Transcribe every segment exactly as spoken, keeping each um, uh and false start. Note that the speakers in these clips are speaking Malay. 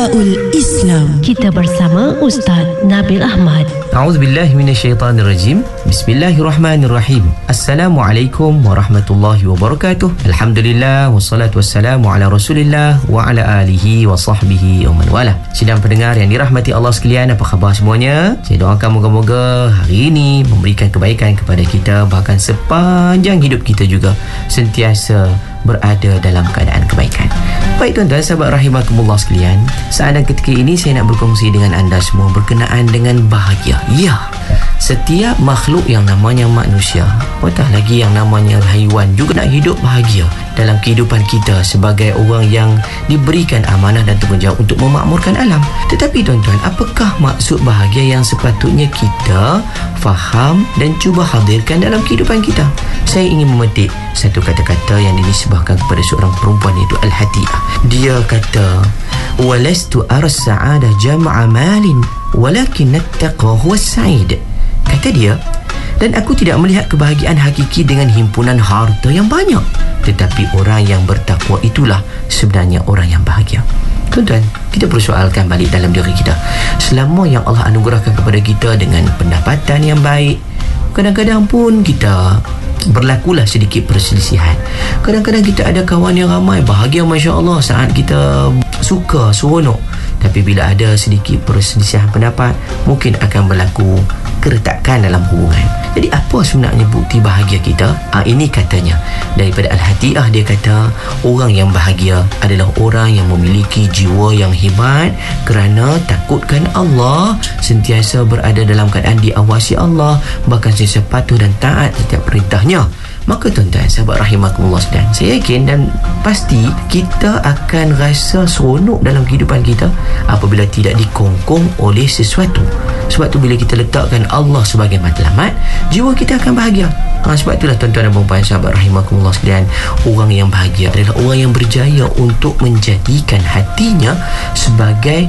Nidaul Islam. Kita bersama Ustaz Nabil Ahmad. A'udzubillahi minasyaitanirrajim. Bismillahirrahmanirrahim. Assalamualaikum warahmatullahi wabarakatuh. Alhamdulillah wassalatu wassalamu ala Rasulillah wa ala alihi wa sahbihi wa man wala. Sidang pendengar yang dirahmati Allah sekalian, apa khabar semuanya? Saya doakan moga-moga hari ini memberikan kebaikan kepada kita, bahkan sepanjang hidup kita juga sentiasa berada dalam keadaan kebaikan. Baik tuan-tuan, sahabat rahimakumullah sekalian, saat dan ketika ini saya nak berkongsi dengan anda semua berkenaan dengan bahagia. Ya, setiap makhluk yang namanya manusia, apatah lagi yang namanya haiwan, juga nak hidup bahagia dalam kehidupan kita sebagai orang yang diberikan amanah dan tanggungjawab untuk memakmurkan alam. Tetapi tuan-tuan, apakah maksud bahagia yang sepatutnya kita faham dan cuba hadirkan dalam kehidupan kita? Saya ingin memetik satu kata-kata yang dinisbahkan kepada seorang perempuan, iaitu Al-Hati'ah. Dia kata, walastu ara sa'adah jam'a malin walakin at-taqwa huwa as-sa'id. Kata dia, dan aku tidak melihat kebahagiaan hakiki dengan himpunan harta yang banyak, tetapi orang yang bertakwa itulah sebenarnya orang yang bahagia. Tuan-tuan, kita persoalkan balik dalam diri kita. Selama yang Allah anugerahkan kepada kita dengan pendapatan yang baik, kadang-kadang pun kita berlakulah sedikit perselisihan. Kadang-kadang kita ada kawan yang ramai, bahagia Masya Allah, saat kita suka, seronok. Tapi bila ada sedikit perselisihan pendapat, mungkin akan berlaku keretakan dalam hubungan. Jadi apa sebenarnya bukti bahagia kita? Ha, ini katanya daripada Al-Hati'ah. Dia kata, orang yang bahagia adalah orang yang memiliki jiwa yang hebat kerana takutkan Allah, sentiasa berada dalam keadaan diawasi Allah, bahkan sentiasa patuh dan taat setiap perintahnya. Maka tuan-tuan, sahabat rahimakumullah sekalian, saya yakin dan pasti kita akan rasa seronok dalam kehidupan kita apabila tidak dikongkong oleh sesuatu. Sebab tu bila kita letakkan Allah sebagai matlamat, jiwa kita akan bahagia. Ha, sebab itulah tuan-tuan dan puan-puan, sahabat rahimakumullah sekalian, orang yang bahagia adalah orang yang berjaya untuk menjadikan hatinya sebagai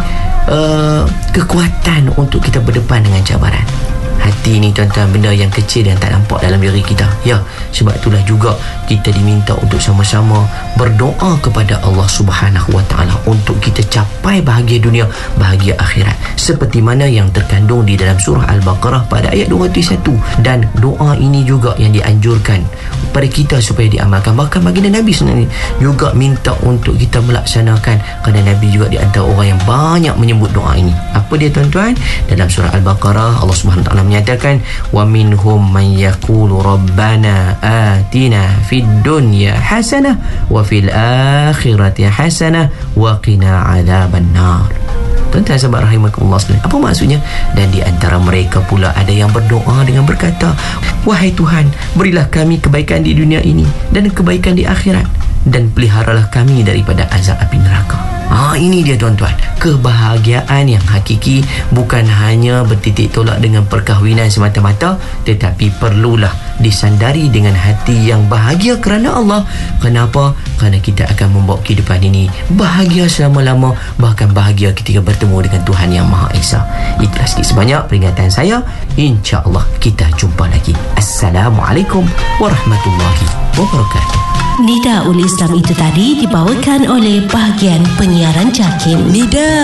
uh, kekuatan untuk kita berdepan dengan cabaran. Hati ni tuan-tuan, benda yang kecil dan tak nampak dalam diri kita. Ya, sebab itulah juga kita diminta untuk sama-sama berdoa kepada Allah Subhanahu Wa Taala untuk kita capai bahagia dunia, bahagia akhirat, seperti mana yang terkandung di dalam surah Al-Baqarah pada ayat dua ratus satu. Dan doa ini juga yang dianjurkan pada kita supaya diamalkan. Bahkan baginda Nabi sebenarnya juga minta untuk kita melaksanakan, kerana Nabi juga di antara orang yang banyak menyebut doa ini. Apa dia tuan-tuan? Dalam surah Al-Baqarah, Allah Subhanahu Wa Taala menyatakan, wa minhum man yaqulu rabbana atina fid dunya hasanah wa fil akhirati hasanah wa qina adzaban nar. Tuan-tuan, sahabat rahimakumullah sekalian, apa maksudnya? Dan di antara mereka pula ada yang berdoa dengan berkata, wahai Tuhan, berilah kami kebaikan di dunia ini dan kebaikan di akhirat, dan peliharalah kami daripada azab api neraka. Ah, ini dia tuan-tuan, kebahagiaan yang hakiki bukan hanya bertitik tolak dengan perkahwinan semata-mata, tetapi perlulah disandari dengan hati yang bahagia kerana Allah. Kenapa? Kerana kita akan membawa kehidupan ini bahagia selama-lama, bahkan bahagia ketika bertemu dengan Tuhan Yang Maha Esa. Itulah sikit sebanyak peringatan saya. InsyaAllah kita jumpa lagi. Assalamualaikum warahmatullahi wabarakatuh. Nidaul Islam itu tadi dibawakan oleh bahagian penyiaran JAKIM. Nida